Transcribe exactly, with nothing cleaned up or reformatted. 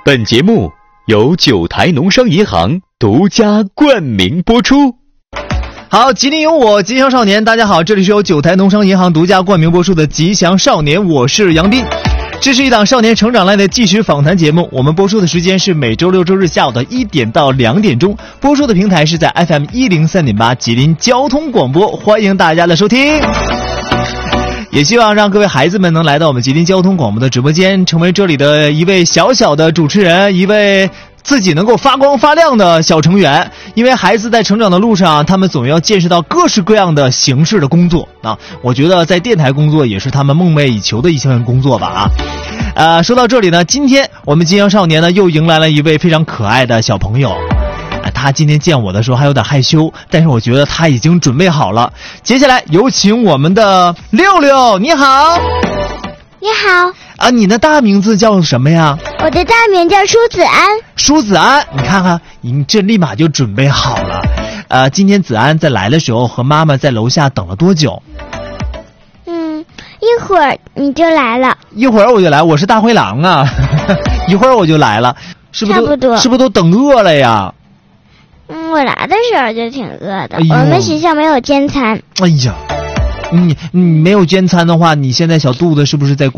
本节目由九台农商银行独家冠名播出。 好，吉林有我，吉祥少年，大家好，这里是由九台农商银行独家冠名播出的吉祥少年，我是杨斌。这是一档少年成长类的纪实访谈节目，我们播出的时间是每周六周日下午的一点到两点钟，播出的平台是在 F M 一零三点八吉林交通广播，欢迎大家的收听。也希望让各位孩子们能来到我们吉林交通广播的直播间，成为这里的一位小小的主持人，一位自己能够发光发亮的小成员。因为孩子在成长的路上，他们总要见识到各式各样的形式的工作啊。我觉得在电台工作也是他们梦寐以求的一项工作吧啊。呃，说到这里呢，今天我们吉祥少年呢又迎来了一位非常可爱的小朋友。他今天见我的时候还有点害羞，但是我觉得他已经准备好了。接下来有请我们的六六，你好。 你好啊，你的大名字叫什么呀？ 我的大名叫舒子安。 舒子安，你看看，你这立马就准备好了。呃，今天子安在来的时候和妈妈在楼下等了多久？ 嗯，一会儿你就来了。 一会儿我就来，我是大灰狼啊，一会儿我就来了，是不是都？ 差不多。 是不是都等饿了呀？ 嗯，我来的时候就挺饿的。 哎呦， 我们学校没有煎餐。 哎呀，你你没有煎餐的话，你现在小肚子是不是在